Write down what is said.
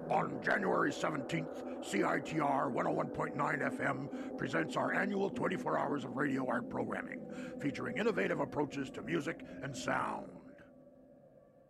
On January 17th, CITR 101.9 FM presents our annual 24 hours of radio art programming, featuring innovative approaches to music and sound.